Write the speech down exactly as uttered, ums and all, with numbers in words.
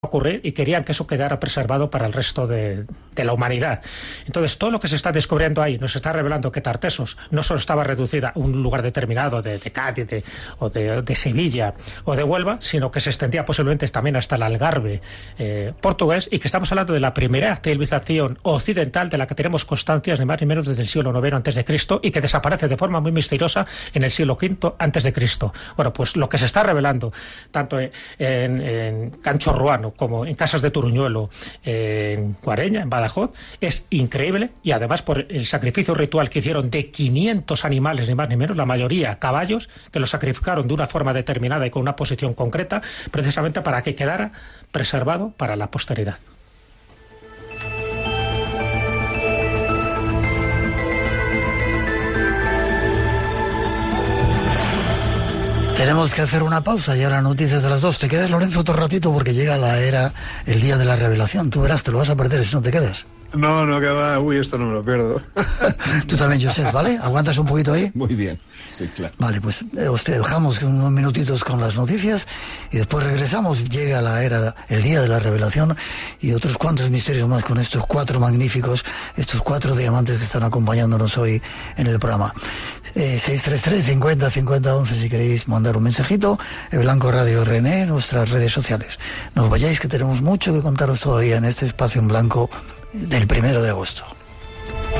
ocurrir y querían que eso quedara preservado para el resto de, de la humanidad. Entonces, todo lo que se está descubriendo ahí nos está revelando que Tartessos no solo estaba reducida a un lugar determinado de, de Cádiz de, o de, de Sevilla o de Huelva, sino que se extendía posiblemente también hasta el Algarve eh, portugués, y que estamos hablando de la primera civilización occidental de la que tenemos constancias ni más ni menos desde el siglo noveno antes de Cristo, y que desaparece de forma muy misteriosa en el siglo quinto antes de Cristo. Bueno, pues lo que se está revelando tanto en, en, en Cancho Ruano como en Casas de Turuñuelo, en Guareña, en Badajoz, es increíble, y además por el sacrificio ritual que hicieron de quinientos animales, ni más ni menos, la mayoría caballos, que los sacrificaron de una forma determinada y con una posición concreta, precisamente para que quedara preservado para la posteridad. Tenemos que hacer una pausa y ahora noticias de las dos. Te quedas, Lorenzo, otro ratito porque llega la era, el día de la revelación. Tú verás, te lo vas a perder si no te quedas. No, no, que va. Uy, esto no me lo pierdo. Tú también, Josep, ¿vale? ¿Aguantas un poquito ahí? Muy bien, sí, claro. Vale, pues eh, os dejamos unos minutitos con las noticias y después regresamos. Llega la era, el día de la revelación y otros cuantos misterios más con estos cuatro magníficos, estos cuatro diamantes que están acompañándonos hoy en el programa. Eh, seis tres tres, cincuenta, cincuenta, once si queréis mandar un mensajito. El Blanco Radio René, nuestras redes sociales. No os vayáis, que tenemos mucho que contaros todavía en este espacio en blanco del primero de agosto.